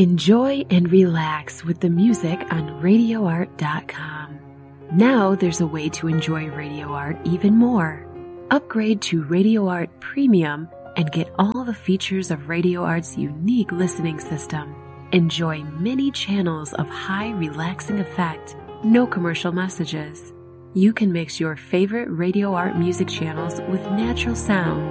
Enjoy and relax with the music on RadioArt.com. Now there's a way to enjoy Radio Art even more. Upgrade to Radio Art Premium and get all the features of Radio Art's unique listening system. Enjoy many channels of high relaxing effect, no commercial messages. You can mix your favorite Radio Art music channels with natural sounds